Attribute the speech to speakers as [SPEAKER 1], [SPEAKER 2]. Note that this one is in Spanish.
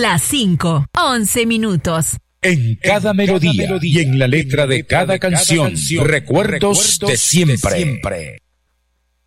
[SPEAKER 1] Las 5, 11 minutos.
[SPEAKER 2] En cada melodía y en la letra de cada canción, recuerdos de siempre.